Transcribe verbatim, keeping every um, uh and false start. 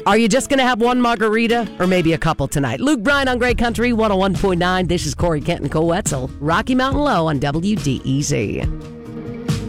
Are you just going to have one margarita or maybe a couple tonight? Luke Bryan on Great Country one oh one point nine. This is Corey Kent and Cole Wetzel. Rocky Mountain Low on W D E Z.